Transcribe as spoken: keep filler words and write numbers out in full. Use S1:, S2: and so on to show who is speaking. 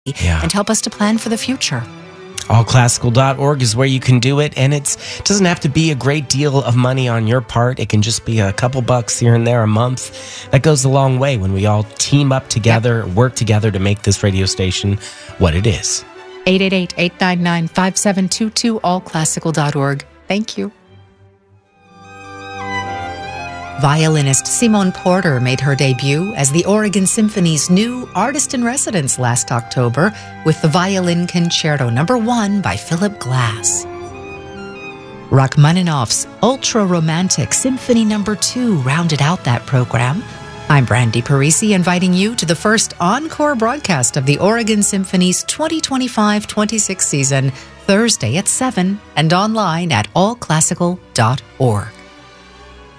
S1: yeah. and help us to plan for the future.
S2: all classical dot org is where you can do it, and it's, it doesn't have to be a great deal of money on your part. It can just be a couple bucks here and there a month. That goes a long way when we all team up together, yep. work together to make this radio station what it is.
S1: eight eight eight, eight nine nine, five seven two two, all classical dot org. Thank you. Violinist Simone Porter made her debut as the Oregon Symphony's new artist-in-residence last October with the Violin Concerto Number One by Philip Glass. Rachmaninoff's ultra-romantic Symphony Number Two rounded out that program. I'm Brandy Parisi, inviting you to the first encore broadcast of the Oregon Symphony's twenty twenty-five twenty-six season, Thursday at seven, and online at all classical dot org.